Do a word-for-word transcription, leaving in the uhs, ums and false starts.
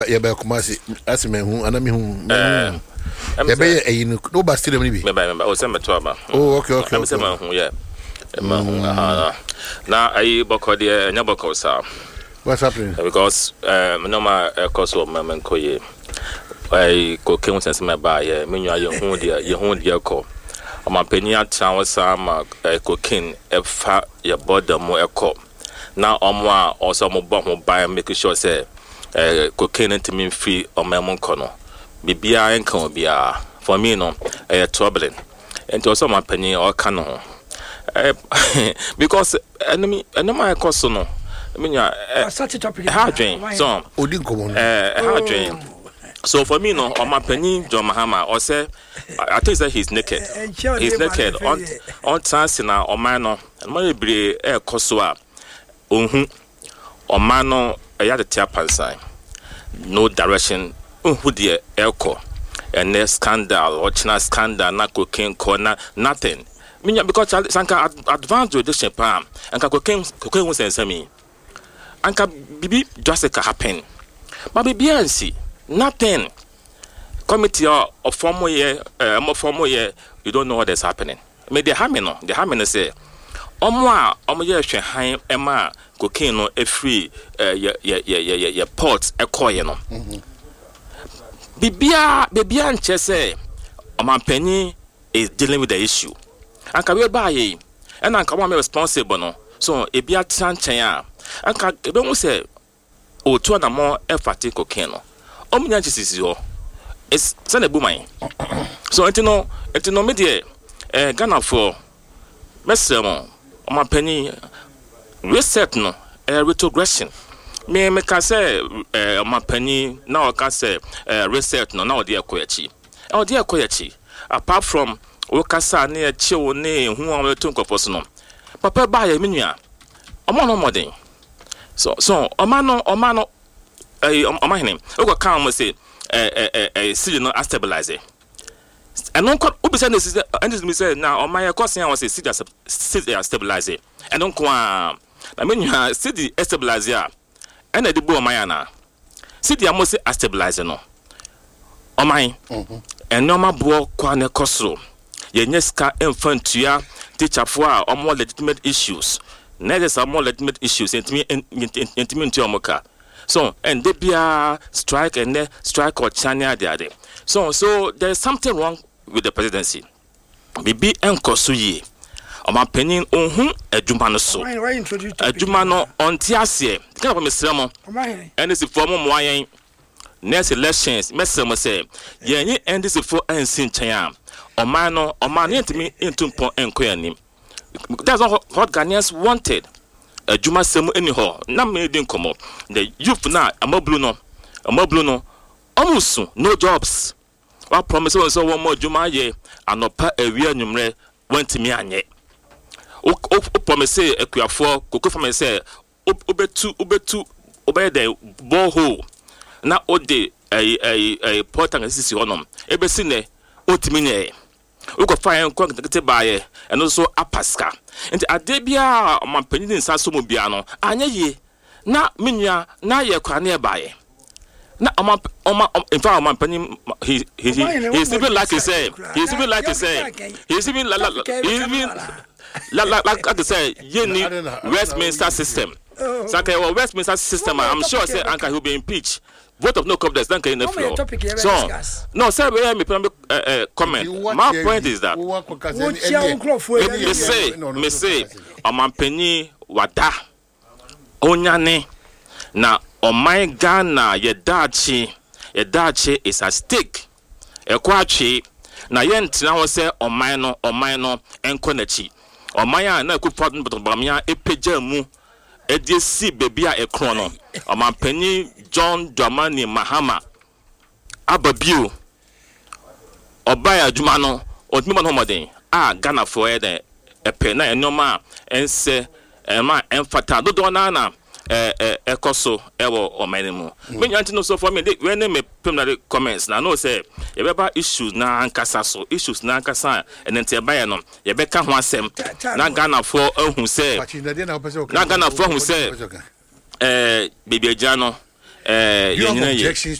ya ba Kumasi asime hu anami hu eh ya ba e no no ba stadium ni bi me ba me ba o se meto aba oh okay okay me se ma hu ya ma hu ah na ai boko de nya boko sa what's happening because uh no ma course of my man koye ai ko ke won sense me ba ye me nwa ye hu de ye hu de ko ama pani atan wo sa ma cocaine e fa ye border mo e ko na omo a oso mo bo ho ba make sure say eh cocaine ntimi free omem nko no bibia enka obia for me no eh troubling and also my penny or can no eh because enemy enemy cost no I mean uh, such a topic hard drain so odin komo eh hard drain so for me no on my penny John Mahama or say I think that he's naked he's naked on on chance na o man no and my be eh koso a ohun o man no ya the tia pansan no direction who the elko and the scandal or china scandal na cocaine corner nothing mean because sanka advance with the shepam and cocaine cocaine was sense me anka bibi just like happen but bibi ansi nothing committee of former year uh former year you don't know what is happening me the harming no the harming say omo a omo ye hwe han ema cocaine no e free ye ye ye ye port e koye no bibia bibia nche say omanpanyi is dealing with the issue anka we ba ye and anka we responsible no so e bia tranchen a anka ebe hu say o to na mo e fati cocaine no omunya chisisi ho is send buman so entino entino me de eh Ghana for mesemo omanpanyi reset no eh retrogression me me ka say eh omanpanyi na o ka say eh reset no na o de ekoyachi e o de ekoyachi apart from o ka sa na e che wo ne hu am to nkofo no papa ba ya menua omo no modern so so oma no oma no eh oma hene o go kan mo say eh eh eh see no stabilize and non ko obi say na see and me say na oma ya cause ya was see stabilize and non ko na menua see the stabilize ya and the bo oma ya na see the amo say stabilize no oma and no ma bo kwa na kosro ye nyeska infantia teacher for our more legitimate issues neither some more legitimate issues intimi intimi nti omoka so and they be a strike and they strike or chania there so so there is something wrong with the presidency bibi enkoso yi oma penin ohun adwuma no so adwuma no onti ase kind of mesremo and this for mo ayen next elections mesremo say ye nyi and this for ensin chan oma no oma no intimi intumpo enkoyanim. That's not what Ghanaians wanted. A Juma Semu anyhow. Na me din komo. The youth na amoblu no. Amoblu no. Almost no jobs. What promise so one more Juma ye anopa ewia nwumre went me anye. O o promise ekuafo koko fam say obetu obetu obe the borehole. Na o de eh eh eh portal sisi honom. Ebesi ne otimi ne we go find quantity buyer and also apaska and adebia omanpanyin nsa so mo bia no anya ye na menua na ye kwa na buyer na oman in fact omanpanyin he he he's even like he say he's even like he say he's even like even like like I say you need Westminster system so okay well Westminster system I'm sure say Anka will be impeached. Vote of no confidence, don't get in the floor. So, no, sir, we me uh, comment. My point is that me say, me say, omanpanyi wada onyane na omai Ghana ye dachi ye dachi is at stake. E kwachi na ye ntina wo say omai no omai no enko nachi. Omai a na ku problem bamia epeja mu edi si baby a ekron no omanpanyi John Dramani Mahama ababiu obaya adwuma no odwuma no modern a Ghana for e de epe na enoma ense ema emfata dodo na na eh eh ekoso ewo omanemu me nyanti no so for me we na me preliminary comments na no say ye beba issues na ankasa so issues na ankasa enente e baya no ye beka ho asem na Ghana for ahu say na Ghana for ahu say eh bibia no eh you have yɛnyina yɛ objections